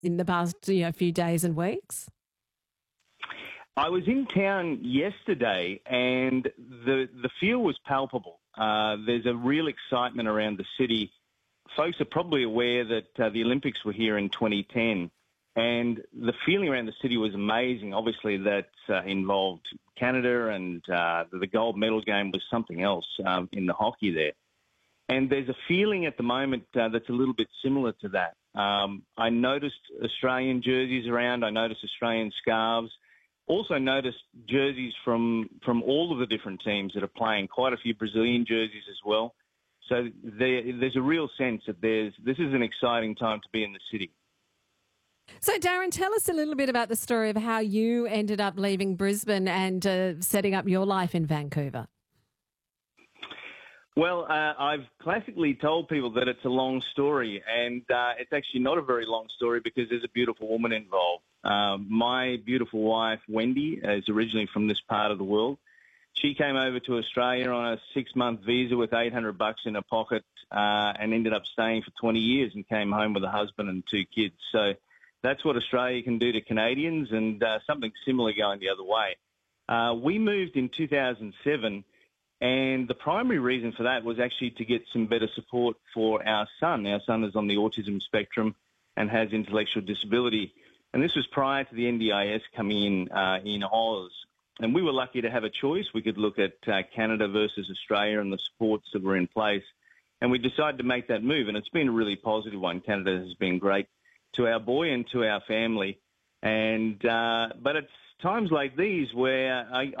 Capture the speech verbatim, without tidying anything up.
in the past you know, few days and weeks? I was in town yesterday, and the the feel was palpable. Uh, there's a real excitement around the city. Folks are probably aware that uh, the Olympics were here in twenty ten, and the feeling around the city was amazing. Obviously, that uh, involved Canada, and uh, the gold medal game was something else um, in the hockey there. And there's a feeling at the moment uh, that's a little bit similar to that. Um, I noticed Australian jerseys around. I noticed Australian scarves. Also noticed jerseys from, from all of the different teams that are playing, quite a few Brazilian jerseys as well. So there, there's a real sense that there's this is an exciting time to be in the city. So, Darren, tell us a little bit about the story of how you ended up leaving Brisbane and uh, setting up your life in Vancouver. Well, uh, I've classically told people that it's a long story, and uh, it's actually not a very long story because there's a beautiful woman involved. Um, my beautiful wife, Wendy, is originally from this part of the world. She came over to Australia on a six-month visa with eight hundred bucks in her pocket uh, and ended up staying for twenty years and came home with a husband and two kids. So that's what Australia can do to Canadians, and uh, something similar going the other way. Uh, we moved in two thousand seven, and the primary reason for that was actually to get some better support for our son. Our son is on the autism spectrum and has intellectual disability. And this was prior to the N D I S coming in uh, in Oz. And we were lucky to have a choice. We could look at uh, Canada versus Australia and the supports that were in place. And we decided to make that move. And it's been a really positive one. Canada has been great to our boy and to our family. And uh, but it's times like these where I,